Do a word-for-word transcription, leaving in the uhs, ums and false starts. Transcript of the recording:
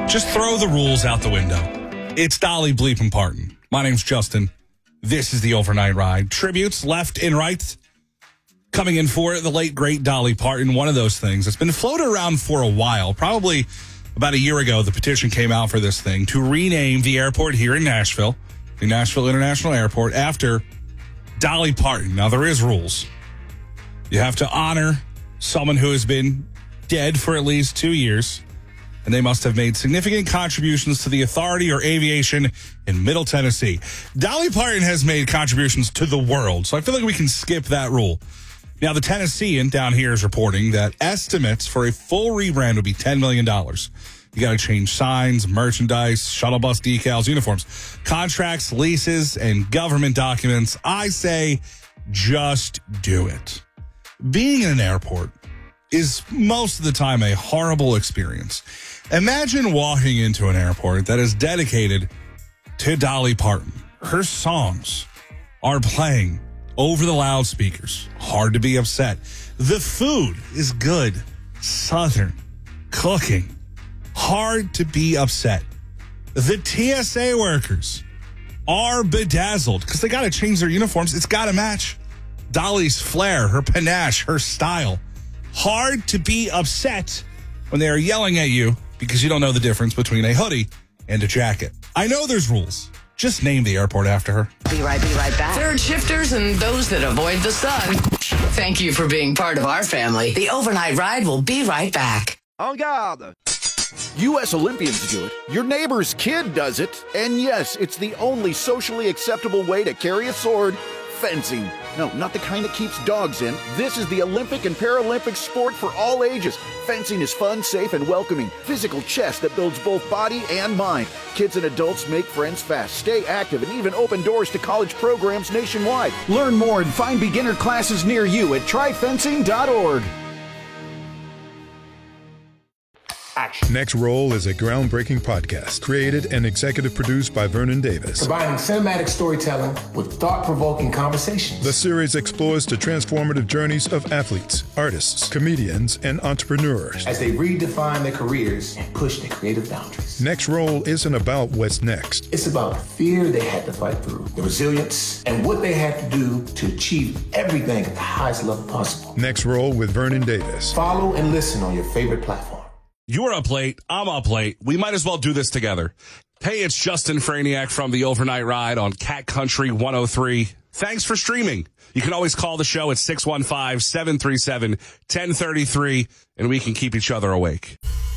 Just throw the rules out the window. It's Dolly Bleepin' Parton. My name's Justin. This is the Overnight Ride. Tributes left and right. Coming in for the late, great Dolly Parton. One of those things that's been floated around for a while. Probably about a year ago, the petition came out for this thing to rename the airport here in Nashville, the Nashville International Airport, after Dolly Parton. Now, there is rules. You have to honor someone who has been dead for at least two years. And they must have made significant contributions to the authority or aviation in Middle Tennessee. Dolly Parton has made contributions to the world, so I feel like we can skip that rule. Now, the Tennessean down here is reporting that estimates for a full rebrand would be ten million dollars. You got to change signs, merchandise, shuttle bus decals, uniforms, contracts, leases, and government documents. I say just do it. Being in an airport is most of the time a horrible experience. Imagine walking into an airport that is dedicated to Dolly Parton. Her songs are playing over the loudspeakers. Hard to be upset. The food is good. Southern cooking. Hard to be upset. The T S A workers are bedazzled because they got to change their uniforms. It's got to match Dolly's flair, her panache, her style. Hard to be upset when they are yelling at you because you don't know the difference between a hoodie and a jacket. I know there's rules. Just name the airport after her. Be right, be right back. Third shifters and those that avoid the sun. Thank you for being part of our family. The Overnight Ride will be right back. En garde. U S Olympians do it. Your neighbor's kid does it. And yes, it's the only socially acceptable way to carry a sword. Fencing. No, not the kind that keeps dogs in. This is the Olympic and Paralympic sport for all ages. Fencing is fun, safe, and welcoming. Physical chess that builds both body and mind. Kids and adults make friends fast, stay active, and even open doors to college programs nationwide. Learn more and find beginner classes near you at try fencing dot org. Action. Next Roll is a groundbreaking podcast created and executive produced by Vernon Davis. Combining cinematic storytelling with thought-provoking conversations. The series explores the transformative journeys of athletes, artists, comedians, and entrepreneurs as they redefine their careers and push their creative boundaries. Next Roll isn't about what's next. It's about the fear they had to fight through, the resilience, and what they had to do to achieve everything at the highest level possible. Next Roll with Vernon Davis. Follow and listen on your favorite platform. You're up late. I'm up late. We might as well do this together. Hey, it's Justin Franiak from the Overnight Ride on Cat Country one oh three. Thanks for streaming. You can always call the show at six one five, seven three seven, one oh three three, and we can keep each other awake.